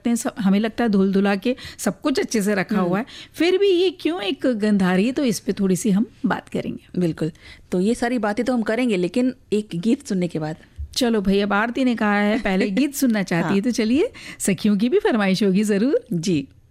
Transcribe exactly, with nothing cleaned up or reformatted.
रखते हैं, सब हमें लगता है धुल धुला के सब कुछ अच्छे से रखा हुआ है, फिर भी ये क्यों एक गंध आ रही है, तो इस पे थोड़ी सी हम बात करेंगे। बिल्कुल, तो ये सारी बातें तो हम करेंगे, लेकिन एक गीत सुनने के बाद। चलो भाई, अब आरती ने कहा है पहले गीत सुनना चाहती है, तो चलिए, सखियों की भी फरमाइश होगी ज़रूर। जी।